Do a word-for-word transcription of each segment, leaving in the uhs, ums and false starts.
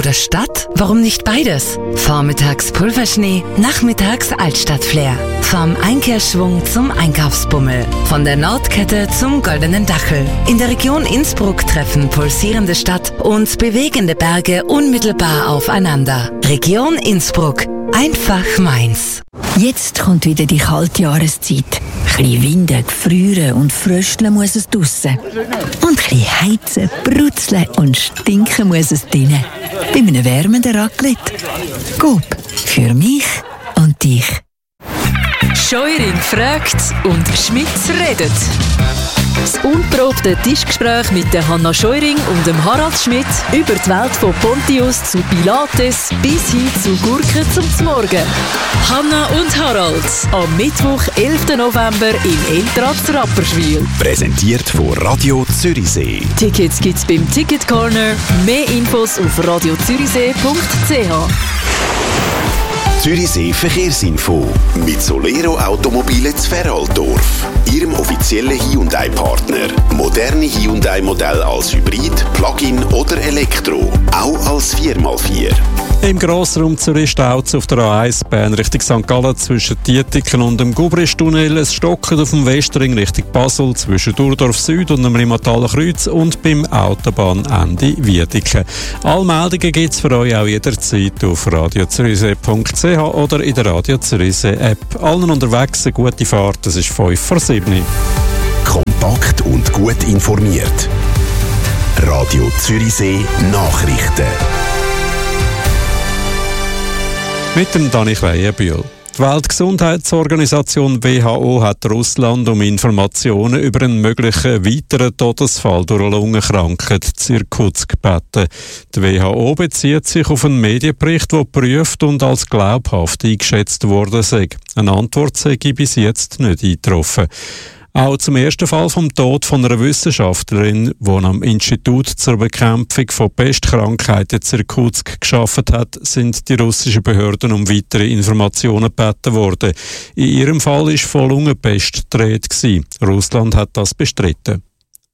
oder Stadt? Warum nicht beides? Vormittags Pulverschnee, nachmittags Altstadtflair. Vom Einkehrschwung zum Einkaufsbummel. Von der Nordkette zum Goldenen Dachel. In der Region Innsbruck treffen pulsierende Stadt und bewegende Berge unmittelbar aufeinander. Region Innsbruck. Einfach meins. Jetzt kommt wieder die kalte Jahreszeit. Ein bisschen winden, gefrieren und frösteln muss es draussen. Und ein bisschen heizen, brutzeln und stinken muss es drinnen. Bei einem wärmenden Raclette. Coop. Für mich und dich. Scheuring fragt und Schmitz redet. Das unprobte Tischgespräch mit der Hanna Scheuring und dem Harald Schmidt über die Welt von Pontius zu Pilates bis hin zu Gurken zum Morgen. Hanna und Harald am Mittwoch, elften November im Eltratz Rapperswil. Präsentiert von Radio Zürichsee. Tickets gibt's beim Ticket Corner. Mehr Infos auf radio zürichsee punkt c h. Zürichsee Verkehrsinfo mit Solero Automobile zu Ferraldorf. Ihrem offiziellen Hyundai-Partner. Moderne Hyundai-Modelle als Hybrid, Plug-in oder Elektro. Auch als vier mal vier. Im Grossraum Zürich staut es auf der A eins Bern Richtung Sankt Gallen zwischen Dietiken und dem Gubristunnel. Es stockt auf dem Westring Richtung Basel zwischen Durdorf Süd und dem Rimataler Kreuz und beim Autobahnende Wiedeken. Alle Meldungen gibt es für euch auch jederzeit auf radio zürichsee punkt c h oder in der Radio Zürichsee App. Allen unterwegs eine gute Fahrt, es ist fünf vor sieben. Kompakt und gut informiert. Radio Zürichsee Nachrichten. Mit dem Dani Kreienbühl. Die Weltgesundheitsorganisation W H O hat Russland um Informationen über einen möglichen weiteren Todesfall durch eine Lungenkrankheit in Irkutsk gebeten. Die W H O bezieht sich auf einen Medienbericht, der geprüft und als glaubhaft eingeschätzt worden sei. Eine Antwort sei bis jetzt nicht eingetroffen. Auch zum ersten Fall vom Tod von einer Wissenschaftlerin, die am Institut zur Bekämpfung von Pestkrankheiten in Irkutsk gearbeitet hat, sind die russischen Behörden um weitere Informationen gebeten worden. In ihrem Fall war von Lungenpest die Rede gewesen. Russland hat das bestritten.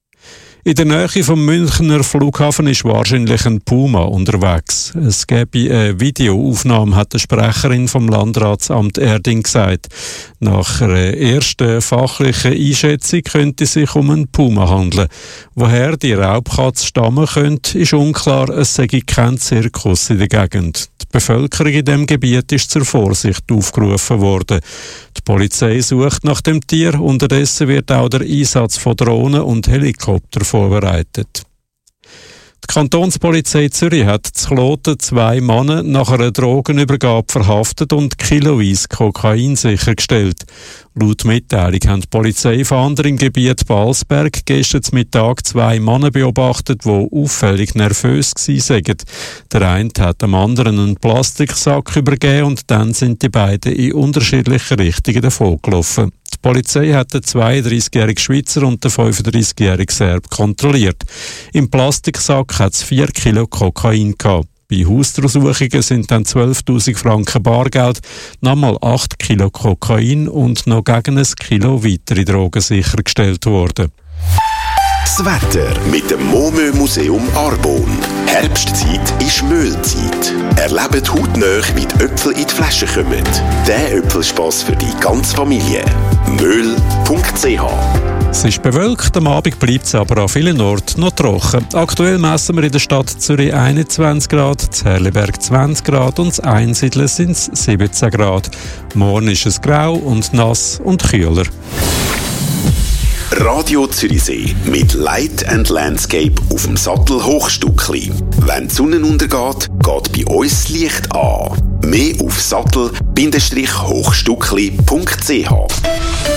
In der Nähe vom Münchner Flughafen ist wahrscheinlich ein Puma unterwegs. Es gäbe eine Videoaufnahme, hat die Sprecherin vom Landratsamt Erding gesagt. Nach einer ersten fachlichen Einschätzung könnte es sich um einen Puma handeln. Woher die Raubkatze stammen könnte, ist unklar. Es sei kein Zirkus in der Gegend. Die Bevölkerung in diesem Gebiet ist zur Vorsicht aufgerufen worden. Die Polizei sucht nach dem Tier. Unterdessen wird auch der Einsatz von Drohnen und Helikoptern vorbereitet. Die Kantonspolizei Zürich hat zu Kloten zwei Männer nach einer Drogenübergabe verhaftet und kiloweise Kokain sichergestellt. Laut Mitteilung haben die Polizeifahnder im Gebiet Balsberg gestern Mittag zwei Männer beobachtet, die auffällig nervös waren. Der eine hat dem anderen einen Plastiksack übergeben und dann sind die beiden in unterschiedliche Richtungen davongelaufen. Die Polizei hat den zweiunddreißigjährigen Schweizer und den fünfunddreißigjährigen Serb kontrolliert. Im Plastiksack hat es vier Kilo Kokain gehabt. Bei Hausdurchsuchungen sind dann zwölftausend Franken Bargeld, nochmal acht Kilo Kokain und noch gegen ein Kilo weitere Drogen sichergestellt worden. Das Wetter mit dem Momö-Museum Arbon. Herbstzeit ist Mühlzeit. Erlebt hautnah, wie die Äpfel in die Flasche kommen. Der Äpfelspass für die ganze Familie. möhl punkt c h. Es ist bewölkt, am Abend bleibt es aber an vielen Orten noch trocken. Aktuell messen wir in der Stadt Zürich einundzwanzig Grad, in Herliberg zwanzig Grad und in Einsiedeln sind es siebzehn Grad. Morgen ist es grau und nass und kühler. Radio Zürichsee mit Light and Landscape auf dem Sattel Hochstuckli. Wenn die Sonne untergeht, geht bei uns das Licht an. Mehr auf sattel Hochstuckli punkt c h.